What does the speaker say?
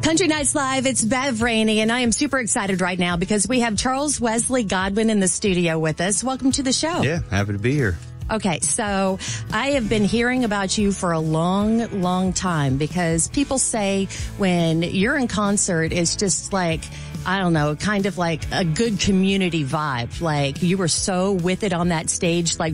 Country Nights Live, it's Bev Rainey, and I am super excited right now because we have Charles Wesley Godwin in the studio with us. Welcome to the show. Yeah, happy to be here. Okay, so I have been hearing about you for a long, long time because people say when you're in concert, it's just like, I don't know, kind of like a good community vibe. Like you were so with it on that stage, like